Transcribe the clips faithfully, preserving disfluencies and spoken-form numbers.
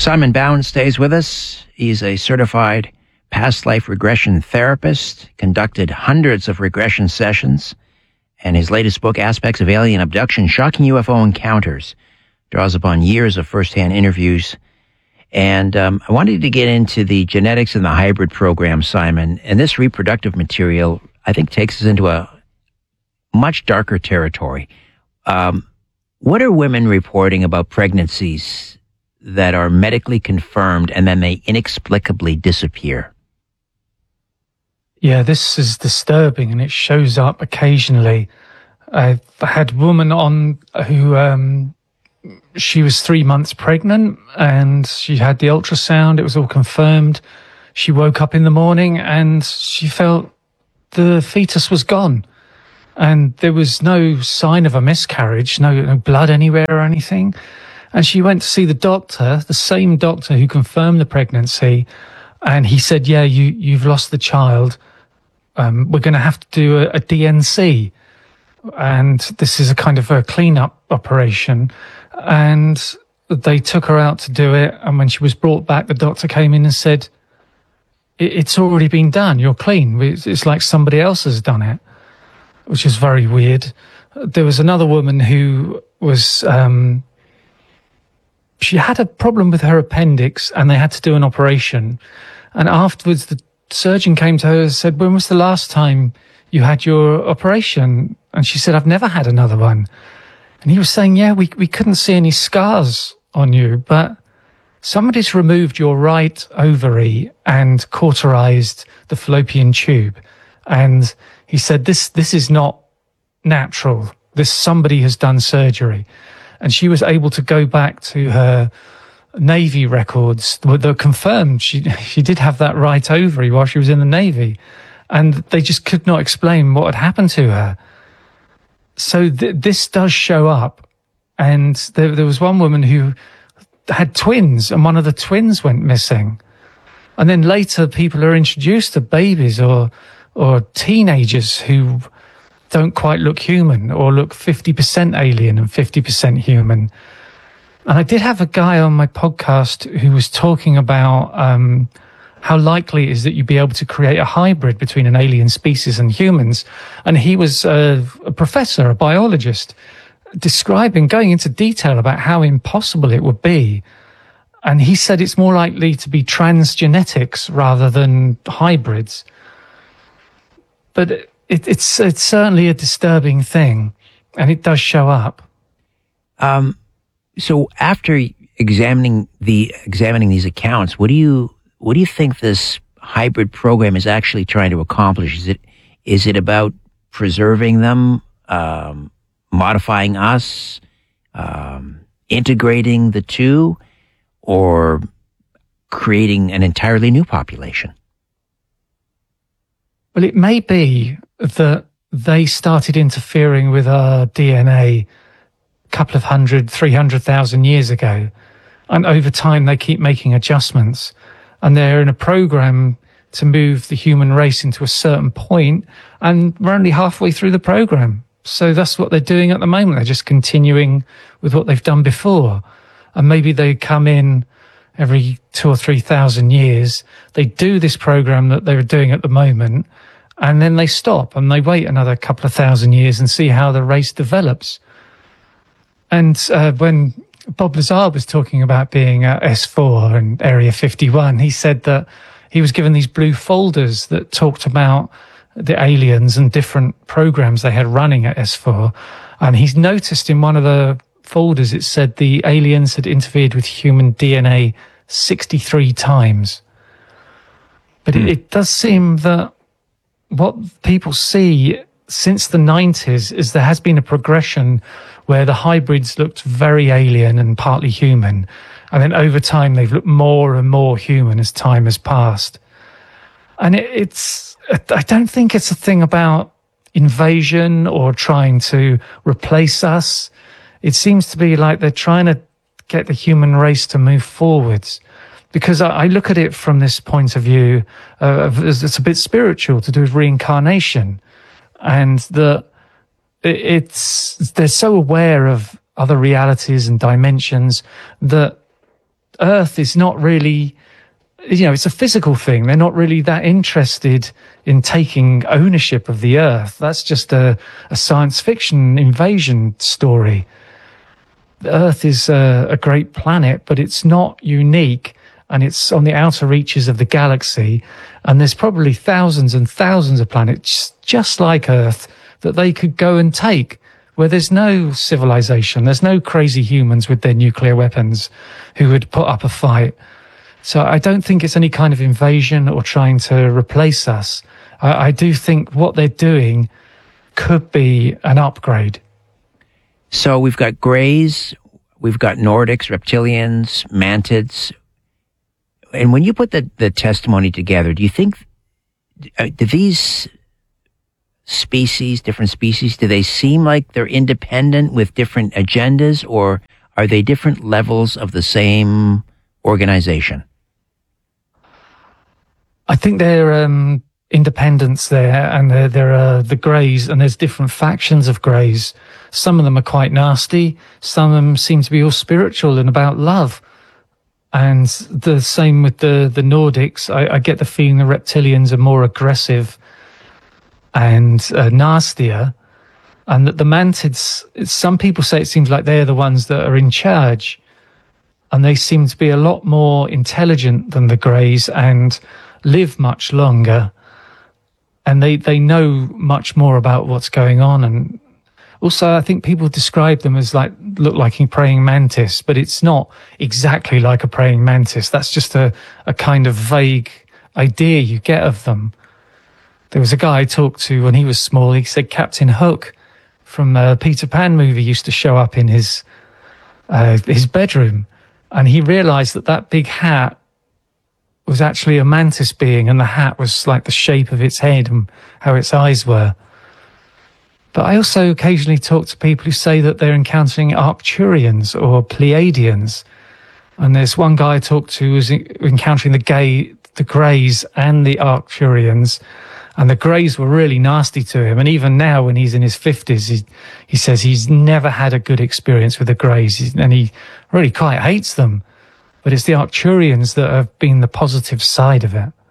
Simon Bound stays with us. He's a certified past life regression therapist, conducted hundreds of regression sessions, and his latest book, Aspects of Alien Abduction, Shocking U F O Encounters, draws upon years of firsthand interviews. And um, I wanted to get into the genetics and the hybrid program, Simon, and this reproductive material, I think, takes us into a much darker territory. Um, what are women reporting about pregnancies that are medically confirmed and then they inexplicably disappear? Yeah, this is disturbing, and it shows up occasionally. I've had a woman on who, um, she was three months pregnant, and she had the ultrasound. It was all confirmed. She woke up in the morning and she felt the fetus was gone. And there was no sign of a miscarriage, no, no blood anywhere or anything. And she went to see the doctor, the same doctor who confirmed the pregnancy. And he said, yeah, you, you've lost the child. Um, we're going to have to do a, a D N C. And this is a kind of a cleanup operation. And they took her out to do it. And when she was brought back, the doctor came in and said, it, it's already been done. You're clean. It's, it's like somebody else has done it, which is very weird. There was another woman who was, um, she had a problem with her appendix and they had to do an operation. And afterwards, the surgeon came to her and said, when was the last time you had your operation? And she said, I've never had another one. And he was saying, yeah, we, we couldn't see any scars on you, but somebody's removed your right ovary and cauterized the fallopian tube. And he said, this, this is not natural. This, somebody has done surgery. And she was able to go back to her Navy records that confirmed she, she did have that right ovary while she was in the Navy. And they just could not explain what had happened to her. So th- this does show up. And there, there was one woman who had twins, and one of the twins went missing. And then later people are introduced to babies or or teenagers who don't quite look human or look fifty percent alien and fifty percent human. And I did have a guy on my podcast who was talking about um, how likely it is that you'd be able to create a hybrid between an alien species and humans. And he was a, a professor, a biologist, describing, going into detail about how impossible it would be. And he said it's more likely to be transgenetics rather than hybrids. But it, it's it's certainly a disturbing thing, and it does show up. Um, so after examining the examining these accounts, what do you what do you think this hybrid program is actually trying to accomplish? Is it is it about preserving them, um, modifying us, um, integrating the two, or creating an entirely new population? Well, it may be that they started interfering with our D N A a couple of hundred, three hundred thousand years ago. And over time, they keep making adjustments. And they're in a program to move the human race into a certain point, and we're only halfway through the program. So that's what they're doing at the moment. They're just continuing with what they've done before. And maybe they come in every two or three thousand years. They do this program that they're doing at the moment, and then they stop and they wait another couple of thousand years and see how the race develops. And uh, when Bob Lazar was talking about being at S four and Area fifty-one, he said that he was given these blue folders that talked about the aliens and different programs they had running at S four. And he's noticed in one of the folders, it said the aliens had interfered with human D N A sixty-three times. But mm. it, it does seem that what people see since the nineties is there has been a progression where the hybrids looked very alien and partly human. And then over time, they've looked more and more human as time has passed. And it, it's, I don't think it's a thing about invasion or trying to replace us. It seems to be like they're trying to get the human race to move forwards. Because I, I look at it from this point of view, uh, it's a bit spiritual to do with reincarnation. And the, it's, they're so aware of other realities and dimensions that Earth is not really, you know, it's a physical thing. They're not really that interested in taking ownership of the Earth. That's just a, a science fiction invasion story. The Earth is a, a great planet, but it's not unique, and it's on the outer reaches of the galaxy. And there's probably thousands and thousands of planets just like Earth that they could go and take, where there's no civilization, there's no crazy humans with their nuclear weapons who would put up a fight. So I don't think it's any kind of invasion or trying to replace us. I, I do think what they're doing could be an upgrade. So we've got Greys, we've got Nordics, reptilians, mantids. And when you put the, the testimony together, do you think, uh, do these species, different species, do they seem like they're independent with different agendas, or are they different levels of the same organization? I think they're um, independents there, and there, there are the Greys, and there's different factions of Greys. Some of them are quite nasty. Some of them seem to be all spiritual and about love. And the same with the, the Nordics. I, I get the feeling the reptilians are more aggressive and uh, nastier. And that the mantids, some people say it seems like they're the ones that are in charge. And they seem to be a lot more intelligent than the Greys and live much longer. And they, they know much more about what's going on. And also, I think people describe them as like, look like a praying mantis, but it's not exactly like a praying mantis. That's just a, a kind of vague idea you get of them. There was a guy I talked to when he was small. He said Captain Hook from the Peter Pan movie used to show up in his, uh, his bedroom. And he realized that that big hat was actually a mantis being, and the hat was like the shape of its head and how its eyes were. But I also occasionally talk to people who say that they're encountering Arcturians or Pleiadians. And there's one guy I talked to who's encountering the gay, the Greys and the Arcturians. And the Greys were really nasty to him. And even now, when he's in his fifties, he, he says he's never had a good experience with the Greys, and he really quite hates them. But it's the Arcturians that have been the positive side of it.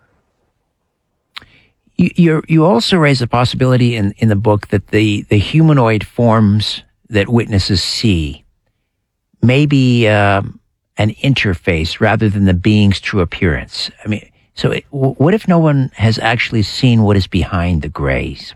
You you're, you also raise the possibility in, in the book that the, the humanoid forms that witnesses see may be uh, an interface rather than the being's true appearance. I mean, so it, what if no one has actually seen what is behind the Greys?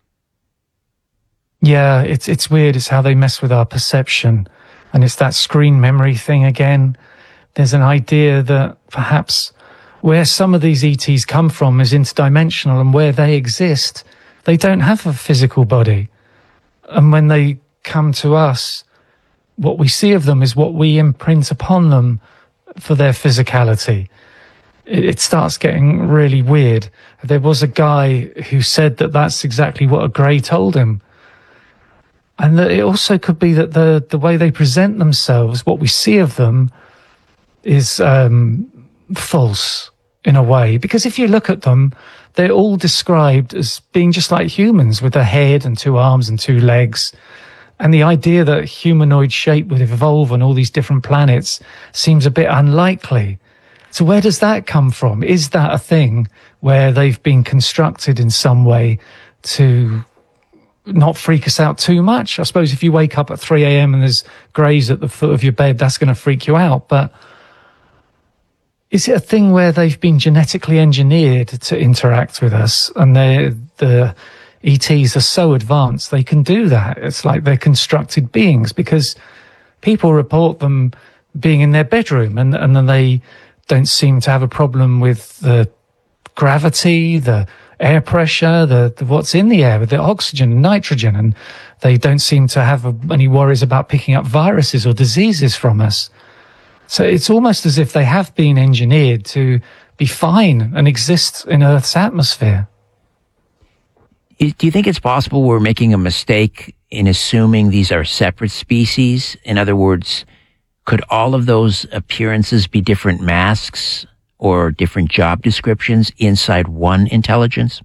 Yeah, it's it's weird. It's how they mess with our perception. And it's that screen memory thing again. There's an idea that perhaps where some of these E Ts come from is interdimensional, and where they exist, they don't have a physical body. And when they come to us, what we see of them is what we imprint upon them for their physicality. It, it starts getting really weird. There was a guy who said that that's exactly what a Grey told him. And that it also could be that the, the way they present themselves, what we see of them, is um, false in a way. Because if you look at them, they're all described as being just like humans with a head and two arms and two legs. And the idea that humanoid shape would evolve on all these different planets seems a bit unlikely. So where does that come from? Is that a thing where they've been constructed in some way to not freak us out too much? I suppose if you wake up at three a.m. and there's Greys at the foot of your bed, that's going to freak you out. But is it a thing where they've been genetically engineered to interact with us, and they the E Ts are so advanced they can do that? It's like they're constructed beings, because people report them being in their bedroom, and, and then they don't seem to have a problem with the gravity, the air pressure, the, the what's in the air, with the oxygen and nitrogen, and they don't seem to have a, any worries about picking up viruses or diseases from us. So it's almost as if they have been engineered to be fine and exist in Earth's atmosphere. Do you think it's possible we're making a mistake in assuming these are separate species? In other words, could all of those appearances be different masks or different job descriptions inside one intelligence?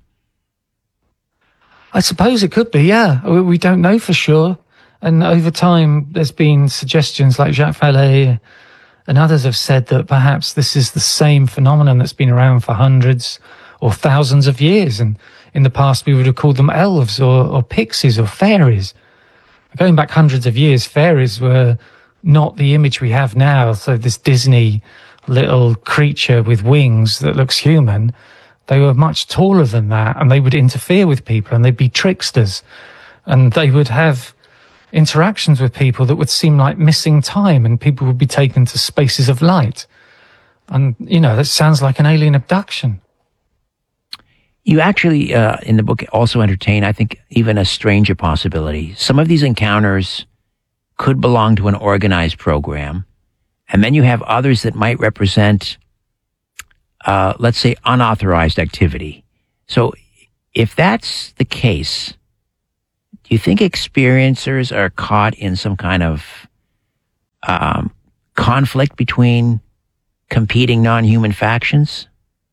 I suppose it could be, yeah. We don't know for sure. And over time, there's been suggestions like Jacques Vallée And others have said that perhaps this is the same phenomenon that's been around for hundreds or thousands of years. And in the past, we would have called them elves or, or pixies or fairies. Going back hundreds of years, fairies were not the image we have now. So this Disney little creature with wings that looks human, they were much taller than that, and they would interfere with people, and they'd be tricksters, and they would have interactions with people that would seem like missing time, and people would be taken to spaces of light. And, you know, that sounds like an alien abduction. You actually, uh, in the book, also entertain, I think, even a stranger possibility. Some of these encounters could belong to an organized program, and then you have others that might represent, uh, let's say, unauthorized activity. So if that's the case, do you think experiencers are caught in some kind of um, conflict between competing non-human factions?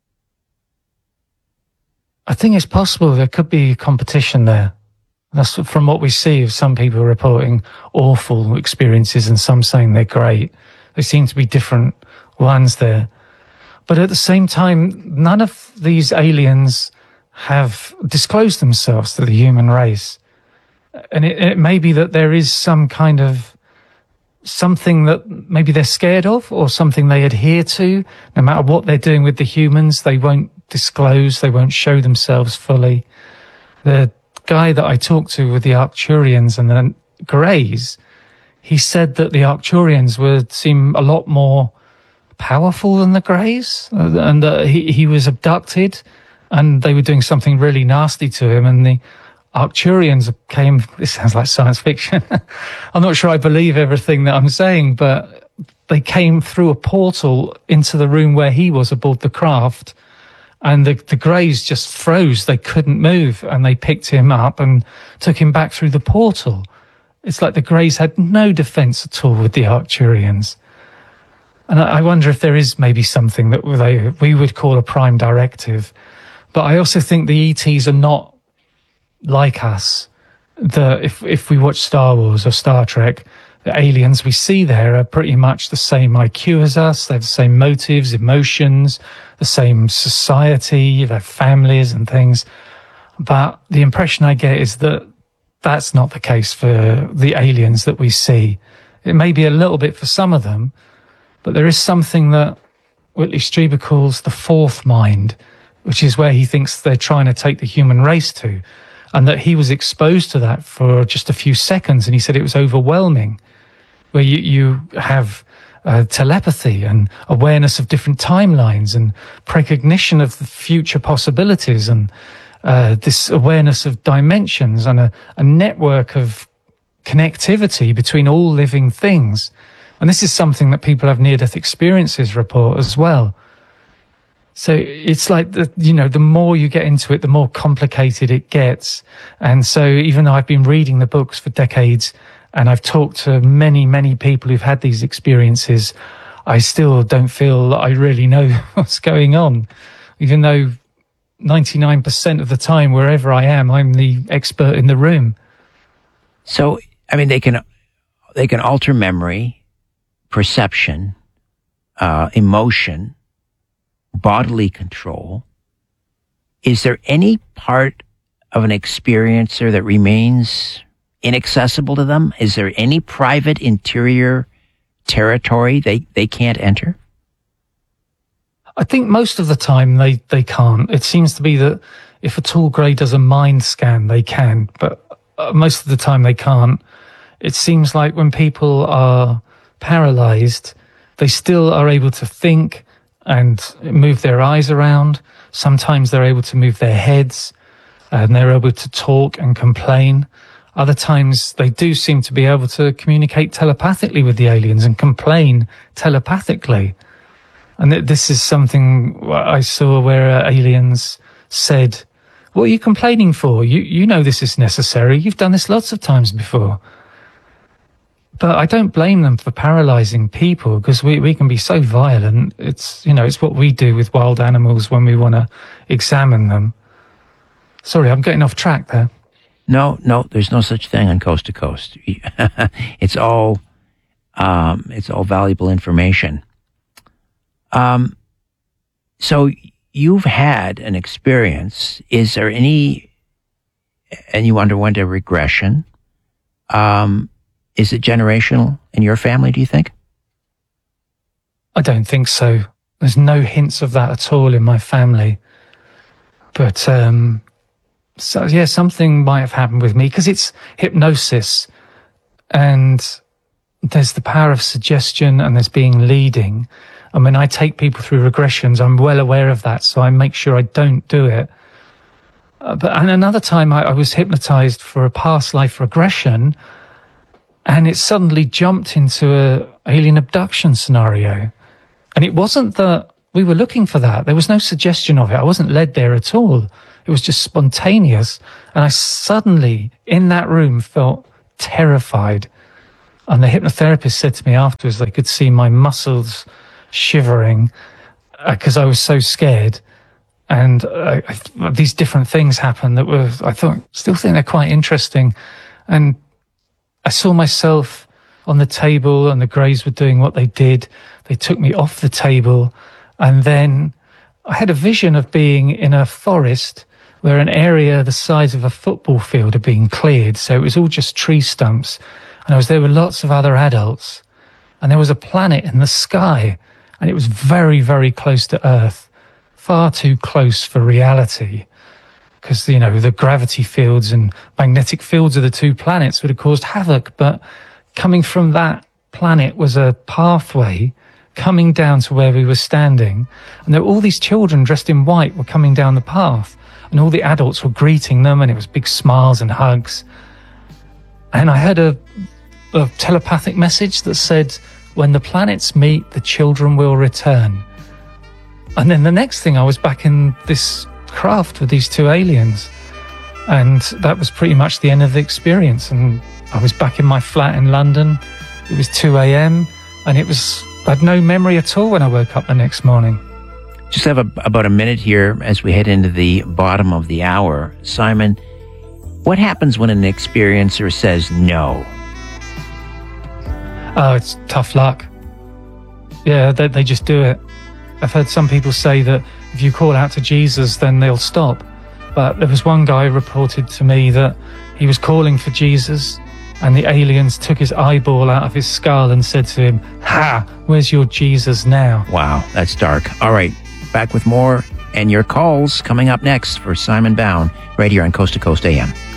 I think it's possible there could be competition there. That's from what we see of some people reporting awful experiences and some saying they're great. There seem to be different ones there. But at the same time, none of these aliens have disclosed themselves to the human race. And it, it may be that there is some kind of something that maybe they're scared of or something they adhere to. No matter what they're doing with the humans, they won't disclose, they won't show themselves fully. The guy that I talked to with the Arcturians and the Greys, he said that the Arcturians would seem a lot more powerful than the Greys, and that he, he was abducted and they were doing something really nasty to him, and the Arcturians came, this sounds like science fiction, I'm not sure I believe everything that I'm saying, but they came through a portal into the room where he was aboard the craft, and the, the Greys just froze, they couldn't move, and they picked him up and took him back through the portal. It's like the Greys had no defense at all with the Arcturians. And I wonder if there is maybe something that they, we would call a prime directive. But I also think the E Ts are not like us. The, if, if we watch Star Wars or Star Trek, the aliens we see there are pretty much the same I Q as us. They have the same motives, emotions, the same society, they have families and things. But the impression I get is that that's not the case for the aliens that we see. It may be a little bit for some of them, but there is something that Whitley Strieber calls the fourth mind, which is where he thinks they're trying to take the human race to, and that he was exposed to that for just a few seconds, and he said it was overwhelming, where you, you have uh, telepathy and awareness of different timelines and precognition of the future possibilities and uh, this awareness of dimensions and a, a network of connectivity between all living things. And this is something that people have near-death experiences report as well. So it's like, the, you know, the more you get into it, the more complicated it gets. And so even though I've been reading the books for decades and I've talked to many, many people who've had these experiences, I still don't feel that I really know what's going on, even though ninety-nine percent of the time, wherever I am, I'm the expert in the room. So, I mean, they can, they can alter memory, perception, uh, emotion, bodily control. Is there any part of an experiencer that remains inaccessible to them? Is there any private interior territory they, they can't enter? I think most of the time they, they can't. It seems to be that if a tall grey does a mind scan, they can, but most of the time they can't. It seems like when people are paralyzed, they still are able to think and move their eyes around. Sometimes they're able to move their heads and they're able to talk and complain. Other times they do seem to be able to communicate telepathically with the aliens and complain telepathically. And this is something I saw where aliens said, "What are you complaining for? You, you know this is necessary. You've done this lots of times before." But I don't blame them for paralyzing people, because we, we can be so violent. It's, you know, it's what we do with wild animals when we want to examine them. Sorry, I'm getting off track there. No, no, there's no such thing on Coast to Coast. It's all Um, it's all valuable information. Um, so you've had an experience. Is there any, and you underwent a regression. Um, is it generational in your family, do you think? I don't think so. There's no hints of that at all in my family. But, um, so yeah, something might have happened with me because it's hypnosis and there's the power of suggestion and there's being leading. And when I take people through regressions, I'm well aware of that. So I make sure I don't do it. Uh, but and another time I, I was hypnotized for a past life regression and it suddenly jumped into a alien abduction scenario. And it wasn't that we were looking for that. There was no suggestion of it. I wasn't led there at all. It was just spontaneous. And I suddenly, in that room, felt terrified. And the hypnotherapist said to me afterwards, they could see my muscles shivering because uh, I was so scared. And uh, I, these different things happened that were, I thought, still think they're quite interesting. And I saw myself on the table and the Greys were doing what they did. They took me off the table. And then I had a vision of being in a forest where an area the size of a football field had been cleared. So it was all just tree stumps. And I was there with lots of other adults. And there was a planet in the sky. And it was very, very close to Earth. Far too close for reality. Because, you know, the gravity fields and magnetic fields of the two planets would have caused havoc. But coming from that planet was a pathway coming down to where we were standing. And there were all these children dressed in white were coming down the path. And all the adults were greeting them, and it was big smiles and hugs. And I heard a, a telepathic message that said, when the planets meet, the children will return. And then the next thing, I was back in this craft with these two aliens. And that was pretty much the end of the experience. And I was back in my flat in London. It was two a.m. and it was, I had no memory at all when I woke up the next morning. Just have a, about a minute here as we head into the bottom of the hour. Simon, what happens when an experiencer says no? Oh, it's tough luck. Yeah, they, they just do it. I've heard some people say that if you call out to Jesus, then they'll stop. But there was one guy who reported to me that he was calling for Jesus and the aliens took his eyeball out of his skull and said to him, "Ha, where's your Jesus now?" Wow, that's dark. All right, back with more and your calls coming up next for Simon Bown right here on Coast to Coast A M.